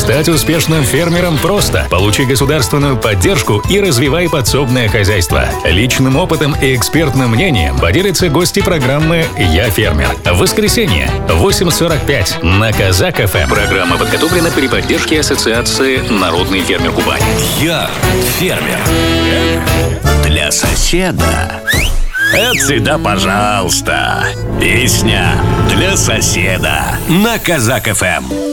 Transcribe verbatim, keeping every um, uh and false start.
Стать успешным фермером просто. Получи государственную поддержку и развивай подсобное хозяйство. Личным опытом и экспертным мнением поделятся гости программы «Я фермер». В воскресенье в восемь сорок пять на Казак эф эм. Программа подготовлена при поддержке Ассоциации «Народный фермер Кубани». Я фермер. Для соседа. Это всегда пожалуйста. Песня для соседа на Казак эф эм.